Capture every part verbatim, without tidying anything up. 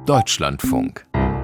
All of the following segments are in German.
Deutschlandfunk.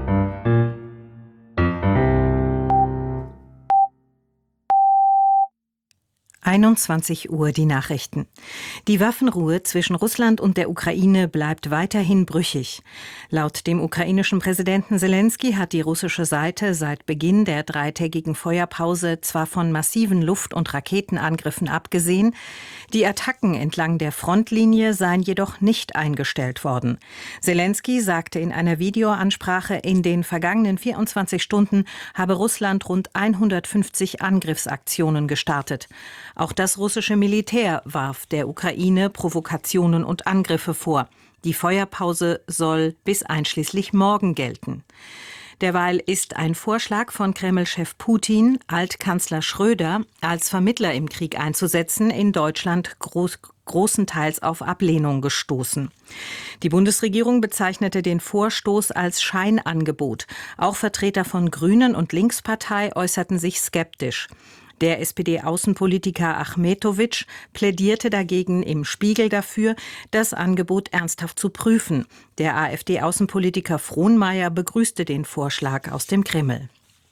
einundzwanzig Uhr die Nachrichten. Die Waffenruhe zwischen Russland und der Ukraine bleibt weiterhin brüchig. Laut dem ukrainischen Präsidenten Selenskyj hat die russische Seite seit Beginn der dreitägigen Feuerpause zwar von massiven Luft- und Raketenangriffen abgesehen, die Attacken entlang der Frontlinie seien jedoch nicht eingestellt worden. Selenskyj sagte in einer Videoansprache, in den vergangenen vierundzwanzig Stunden habe Russland rund hundertfünfzig Angriffsaktionen gestartet. Auch das russische Militär warf der Ukraine Provokationen und Angriffe vor. Die Feuerpause soll bis einschließlich morgen gelten. Derweil ist ein Vorschlag von Kreml-Chef Putin, Altkanzler Schröder, als Vermittler im Krieg einzusetzen, in Deutschland groß, großenteils auf Ablehnung gestoßen. Die Bundesregierung bezeichnete den Vorstoß als Scheinangebot. Auch Vertreter von Grünen und Linkspartei äußerten sich skeptisch. Der S P D-Außenpolitiker Achmetowitsch plädierte dagegen im Spiegel dafür, das Angebot ernsthaft zu prüfen. Der AfD-Außenpolitiker Frohnmayer begrüßte den Vorschlag aus dem Kreml.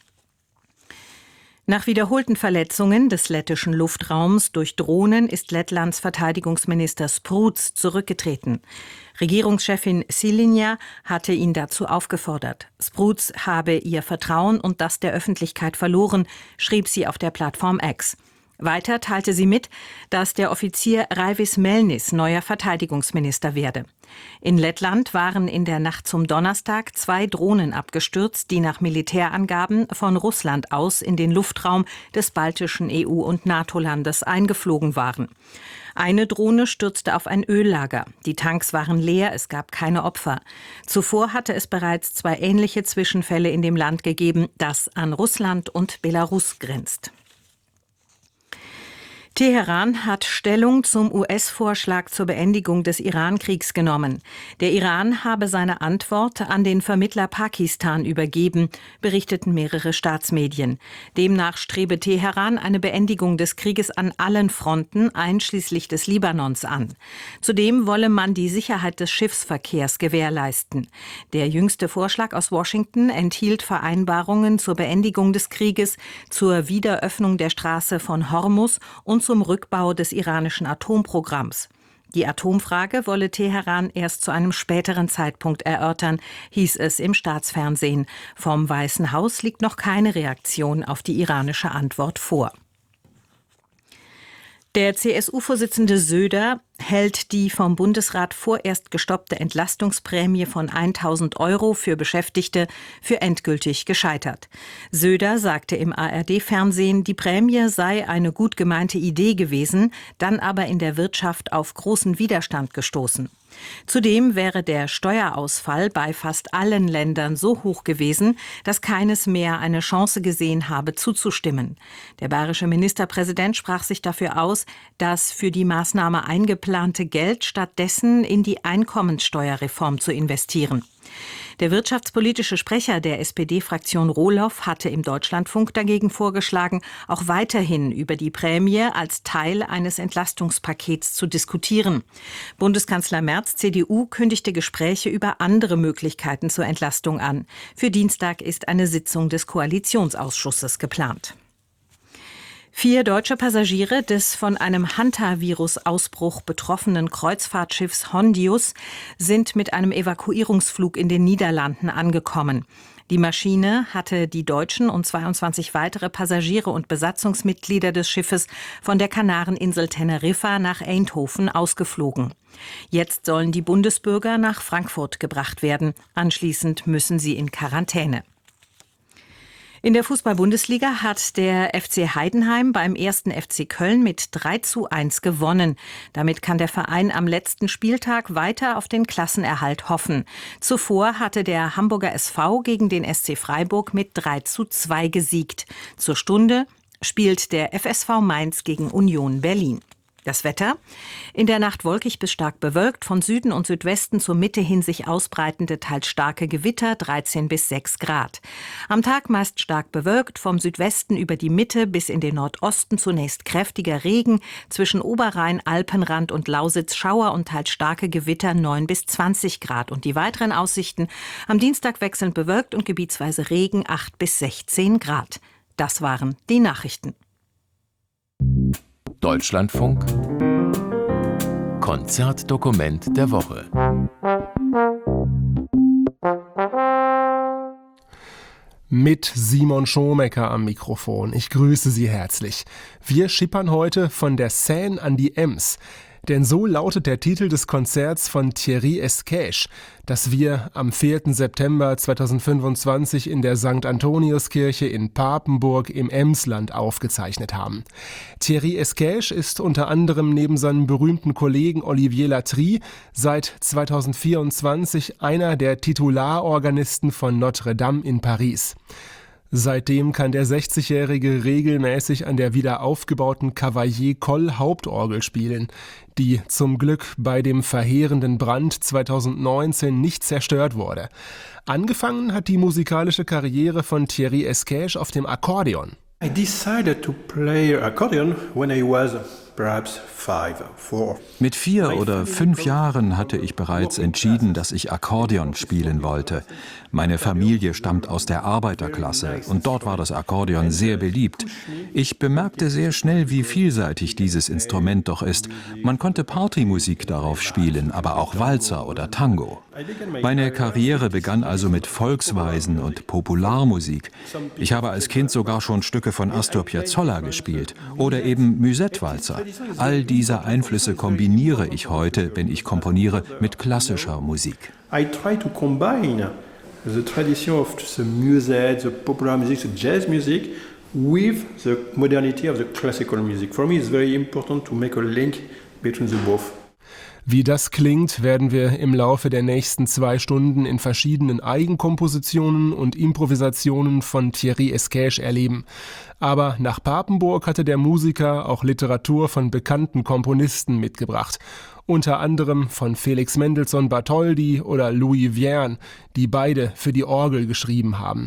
Nach wiederholten Verletzungen des lettischen Luftraums durch Drohnen ist Lettlands Verteidigungsminister Spruds zurückgetreten. Regierungschefin Šileņa hatte ihn dazu aufgefordert. Spruds habe ihr Vertrauen und das der Öffentlichkeit verloren, schrieb sie auf der Plattform X. Weiter teilte sie mit, dass der Offizier Raivis Melnis neuer Verteidigungsminister werde. In Lettland waren in der Nacht zum Donnerstag zwei Drohnen abgestürzt, die nach Militärangaben von Russland aus in den Luftraum des baltischen E U- und NATO-Landes eingeflogen waren. Eine Drohne stürzte auf ein Öllager. Die Tanks waren leer, es gab keine Opfer. Zuvor hatte es bereits zwei ähnliche Zwischenfälle in dem Land gegeben, das an Russland und Belarus grenzt. Teheran hat Stellung zum U S-Vorschlag zur Beendigung des Iran-Kriegs genommen. Der Iran habe seine Antwort an den Vermittler Pakistan übergeben, berichteten mehrere Staatsmedien. Demnach strebe Teheran eine Beendigung des Krieges an allen Fronten, einschließlich des Libanons, an. Zudem wolle man die Sicherheit des Schiffsverkehrs gewährleisten. Der jüngste Vorschlag aus Washington enthielt Vereinbarungen zur Beendigung des Krieges, zur Wiederöffnung der Straße von Hormuz und zum Rückbau des iranischen Atomprogramms. Die Atomfrage wolle Teheran erst zu einem späteren Zeitpunkt erörtern, hieß es im Staatsfernsehen. Vom Weißen Haus liegt noch keine Reaktion auf die iranische Antwort vor. Der C S U-Vorsitzende Söder hält die vom Bundesrat vorerst gestoppte Entlastungsprämie von tausend Euro für Beschäftigte für endgültig gescheitert. Söder sagte im A R D-Fernsehen, die Prämie sei eine gut gemeinte Idee gewesen, dann aber in der Wirtschaft auf großen Widerstand gestoßen. Zudem wäre der Steuerausfall bei fast allen Ländern so hoch gewesen, dass keines mehr eine Chance gesehen habe, zuzustimmen. Der bayerische Ministerpräsident sprach sich dafür aus, das für die Maßnahme eingeplante Geld stattdessen in die Einkommenssteuerreform zu investieren. Der wirtschaftspolitische Sprecher der S P D-Fraktion Rohloff hatte im Deutschlandfunk dagegen vorgeschlagen, auch weiterhin über die Prämie als Teil eines Entlastungspakets zu diskutieren. Bundeskanzler Merz, C D U, kündigte Gespräche über andere Möglichkeiten zur Entlastung an. Für Dienstag ist eine Sitzung des Koalitionsausschusses geplant. Vier deutsche Passagiere des von einem Hantavirus-Ausbruch betroffenen Kreuzfahrtschiffs Hondius sind mit einem Evakuierungsflug in den Niederlanden angekommen. Die Maschine hatte die deutschen und zweiundzwanzig weitere Passagiere und Besatzungsmitglieder des Schiffes von der Kanareninsel Teneriffa nach Eindhoven ausgeflogen. Jetzt sollen die Bundesbürger nach Frankfurt gebracht werden. Anschließend müssen sie in Quarantäne. In der Fußball-Bundesliga hat der F C Heidenheim beim ersten F C Köln mit drei zu eins gewonnen. Damit kann der Verein am letzten Spieltag weiter auf den Klassenerhalt hoffen. Zuvor hatte der Hamburger S V gegen den S C Freiburg mit drei zu zwei gesiegt. Zur Stunde spielt der F S V Mainz gegen Union Berlin. Das Wetter? In der Nacht wolkig bis stark bewölkt, von Süden und Südwesten zur Mitte hin sich ausbreitende, teils starke Gewitter, dreizehn bis sechs Grad. Am Tag meist stark bewölkt, vom Südwesten über die Mitte bis in den Nordosten zunächst kräftiger Regen, zwischen Oberrhein, Alpenrand und Lausitz Schauer und teils starke Gewitter, neun bis zwanzig Grad. Und die weiteren Aussichten: am Dienstag wechselnd bewölkt und gebietsweise Regen, acht bis sechzehn Grad. Das waren die Nachrichten. Deutschlandfunk Konzertdokument der Woche. Mit Simon Schomecker am Mikrofon. Ich grüße Sie herzlich. Wir schippern heute von der Seine an die Ems. Denn so lautet der Titel des Konzerts von Thierry Esquèche, das wir am vierten September zweitausendfünfundzwanzig in der Sankt Antoniuskirche in Papenburg im Emsland aufgezeichnet haben. Thierry Esquèche ist unter anderem neben seinem berühmten Kollegen Olivier Latry seit zweitausendvierundzwanzig einer der Titularorganisten von Notre Dame in Paris. Seitdem kann der sechzigjährige regelmäßig an der wieder aufgebauten Cavalier-Coll Hauptorgel spielen, die zum Glück bei dem verheerenden Brand zweitausendneunzehn nicht zerstört wurde. Angefangen hat die musikalische Karriere von Thierry Esquèche auf dem Akkordeon. I decided to play accordion when I was perhaps five, four. Mit vier oder fünf Jahren hatte ich bereits entschieden, dass ich Akkordeon spielen wollte. Meine Familie stammt aus der Arbeiterklasse und dort war das Akkordeon sehr beliebt. Ich bemerkte sehr schnell, wie vielseitig dieses Instrument doch ist. Man konnte Partymusik darauf spielen, aber auch Walzer oder Tango. Meine Karriere begann also mit Volksweisen und Popularmusik. Ich habe als Kind sogar schon Stücke von Astor Piazzolla gespielt oder eben Musette-Walzer. All diese Einflüsse kombiniere ich heute, wenn ich komponiere, mit klassischer Musik. I try to combine the tradition of the musette, the popular music, the jazz music with the modernity of the classical music. For me it's very important to make a link between the both. Wie das klingt, werden wir im Laufe der nächsten zwei Stunden in verschiedenen Eigenkompositionen und Improvisationen von Thierry Esquèche erleben. Aber nach Papenburg hatte der Musiker auch Literatur von bekannten Komponisten mitgebracht. Unter anderem von Felix Mendelssohn Bartholdy oder Louis Vierne, die beide für die Orgel geschrieben haben.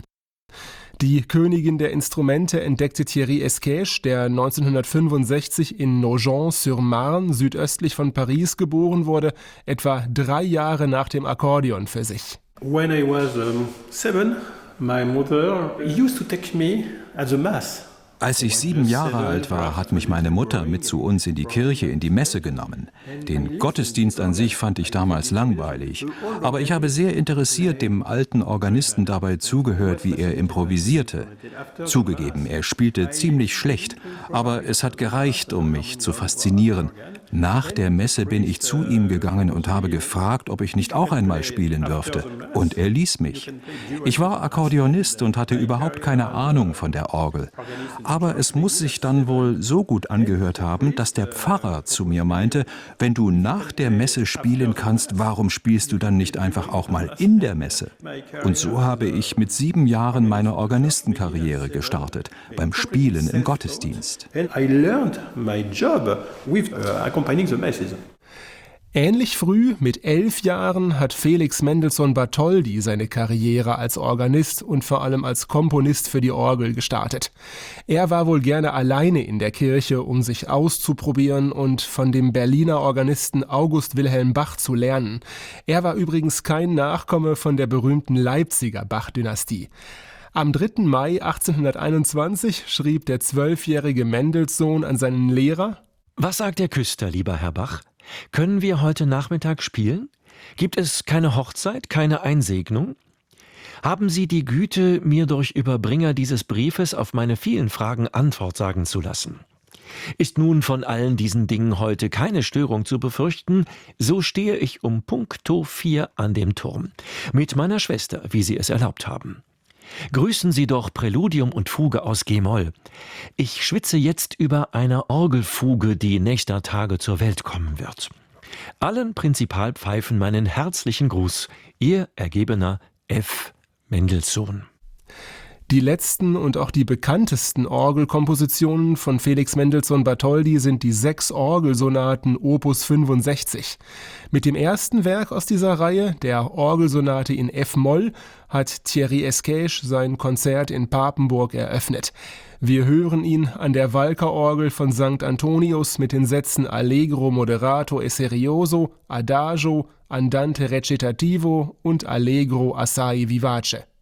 Die Königin der Instrumente entdeckte Thierry Esquèche, der neunzehnhundertfünfundsechzig in Nogent-sur-Marne, südöstlich von Paris, geboren wurde, etwa drei Jahre nach dem Akkordeon für sich. When I was um, seven, my mother used to take me at the mass. Als ich sieben Jahre alt war, hat mich meine Mutter mit zu uns in die Kirche, in die Messe genommen. Den Gottesdienst an sich fand ich damals langweilig. Aber ich habe sehr interessiert dem alten Organisten dabei zugehört, wie er improvisierte. Zugegeben, er spielte ziemlich schlecht, aber es hat gereicht, um mich zu faszinieren. Nach der Messe bin ich zu ihm gegangen und habe gefragt, ob ich nicht auch einmal spielen dürfte. Und er ließ mich. Ich war Akkordeonist und hatte überhaupt keine Ahnung von der Orgel. Aber es muss sich dann wohl so gut angehört haben, dass der Pfarrer zu mir meinte, wenn du nach der Messe spielen kannst, warum spielst du dann nicht einfach auch mal in der Messe? Und so habe ich mit sieben Jahren meine Organistenkarriere gestartet, beim Spielen im Gottesdienst. I learned my job with uh, accompanying the masses. Ähnlich früh, mit elf Jahren, hat Felix Mendelssohn Bartholdy seine Karriere als Organist und vor allem als Komponist für die Orgel gestartet. Er war wohl gerne alleine in der Kirche, um sich auszuprobieren und von dem Berliner Organisten August Wilhelm Bach zu lernen. Er war übrigens kein Nachkomme von der berühmten Leipziger Bach-Dynastie. Am dritten Mai achtzehnhunderteinundzwanzig schrieb der zwölfjährige Mendelssohn an seinen Lehrer: Was sagt der Küster, lieber Herr Bach? Können wir heute Nachmittag spielen? Gibt es keine Hochzeit, keine Einsegnung? Haben Sie die Güte, mir durch Überbringer dieses Briefes auf meine vielen Fragen Antwort sagen zu lassen? Ist nun von allen diesen Dingen heute keine Störung zu befürchten, so stehe ich um punkto vier an dem Turm, mit meiner Schwester, wie Sie es erlaubt haben. Grüßen Sie doch Präludium und Fuge aus G-Moll. Ich schwitze jetzt über einer Orgelfuge, die nächster Tage zur Welt kommen wird. Allen Prinzipalpfeifen meinen herzlichen Gruß, Ihr ergebener F. Mendelssohn. Die letzten und auch die bekanntesten Orgelkompositionen von Felix Mendelssohn Bartholdy sind die sechs Orgelsonaten Opus fünfundsechzig. Mit dem ersten Werk aus dieser Reihe, der Orgelsonate in F-Moll, hat Thierry Esquèche sein Konzert in Papenburg eröffnet. Wir hören ihn an der Walker-Orgel von Sankt Antonius mit den Sätzen Allegro moderato e serioso, Adagio, Andante recitativo und Allegro assai vivace.